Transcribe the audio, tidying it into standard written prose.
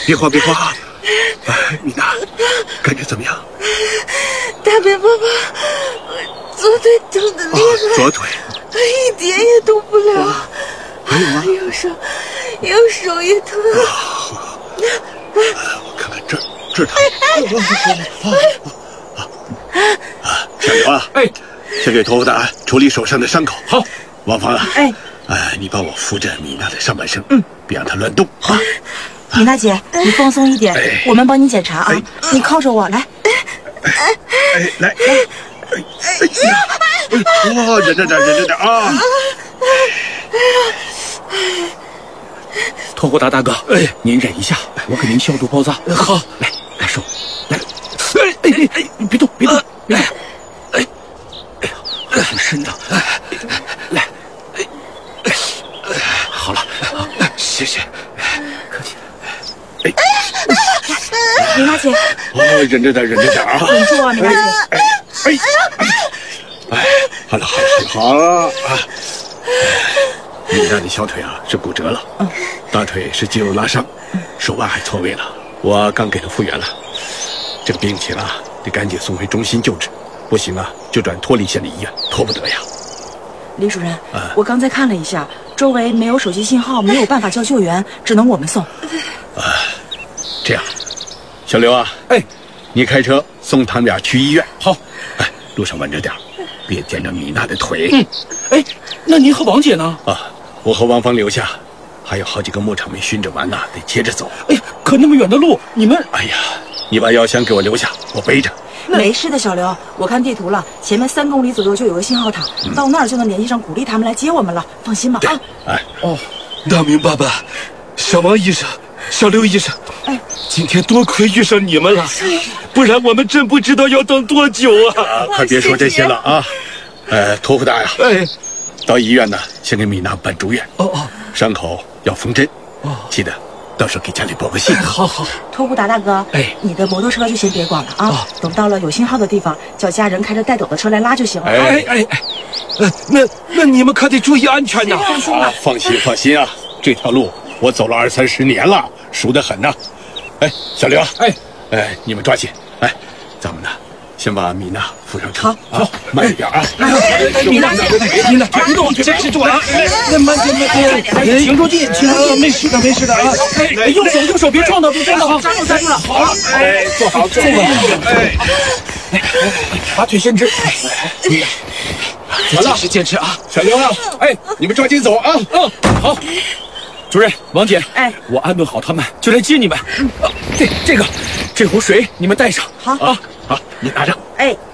别慌别慌啊！米娜，感觉怎么样？ 大北爸爸，我左腿疼得厉害， 左腿， 一点也动不了。 还有吗？ 右手也疼。 我看看这疼。小刘啊，先给托福达处理手上的伤口。 好， 王芳啊，你帮我扶着米娜的上半身，别让她乱动。好， 米娜姐，你放松一点，我们帮你检查啊。你靠着我来。 来，哇，忍着点啊！ 托福达大哥，您忍一下，我给您消毒包扎。好，来手，来，你别动，很深的，来，好了，谢谢，客气。 米娜姐， 忍着点啊！ 忍住啊，米娜姐。 好了啊！米娜的小腿啊是骨折了，大腿是肌肉拉伤，手腕还错位了。我刚给她复原了，这个病情啊得赶紧送回中心救治，不行啊就转托里县的医院，拖不得呀。 李主任，我刚才看了一下，周围没有手机信号，没有办法叫救援，只能我们送。 这样，小刘啊，你开车送他们俩去医院。好，路上稳着点，别颠着米娜的腿。 那您和王姐呢？ 我和王芳留下，还有好几个牧场没熏着完呢，得接着走。 可那么远的路，你们…… 你把药箱给我留下，我背着。 没事的，小刘，我看地图了，前面3公里左右就有个信号塔，到那儿就能联系上，鼓励他们来接我们了。放心吧。 大明爸爸，小王医生，小刘医生，今天多亏遇上你们了，不然我们真不知道要等多久啊！ 快别说这些了啊！托福达呀，到医院呢，先给米娜办住院。伤口要缝针。记得到时候给家里报个信。 好。 托福达大哥，你的摩托车就先别管了啊，等到了有信号的地方，叫家人开着带斗的车来拉就行了。 那你们可得注意安全呐！ 放心吧。 放心啊，这条路我走了20-30年了，熟得很呐。小刘啊，你们抓紧，咱们呢，先把米娜扶上车。好，慢一点啊！ 米娜，别动，坚持住啊！慢点，停住劲，没事的啊！右手别撞到，好， 抓住了。 好了，坐好，把腿伸直。坚持啊！ 小刘啊，你们抓紧走啊！ 好。主任，王姐，我安顿好他们就来接你们。这壶水你们带上。 好， 你拿着。